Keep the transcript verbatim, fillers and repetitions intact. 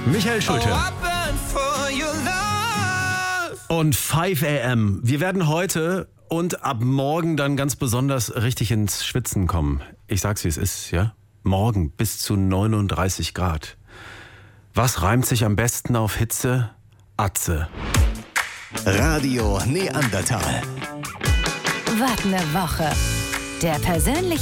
Michael Schulte. Und fünf a m. Wir werden heute und ab morgen dann ganz besonders richtig ins Schwitzen kommen. Ich sag's, wie es ist, ja? Morgen bis zu neununddreißig Grad. Was reimt sich am besten auf Hitze? Atze. Radio Neandertal. Wart eine Woche. Der persönliche